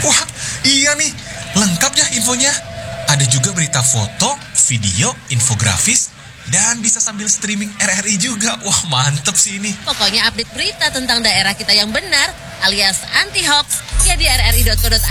Wah, iya nih, lengkap ya infonya. Ada juga berita foto, video, infografis, dan bisa sambil streaming RRI juga. Wah, mantep sih ini. Pokoknya update berita tentang daerah kita yang benar alias anti-hoax ya di rri.co.id.